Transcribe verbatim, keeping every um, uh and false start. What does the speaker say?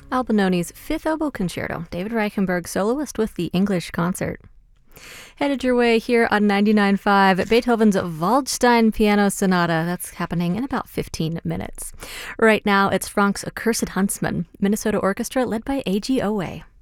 Albinoni's Fifth Oboe Concerto, David Reichenberg, soloist with the English Concert. Headed your way here on ninety-nine point five, Beethoven's Waldstein Piano Sonata. That's happening in about fifteen minutes. Right now, it's Franck's Accursed Huntsman, Minnesota Orchestra led by A G Owe.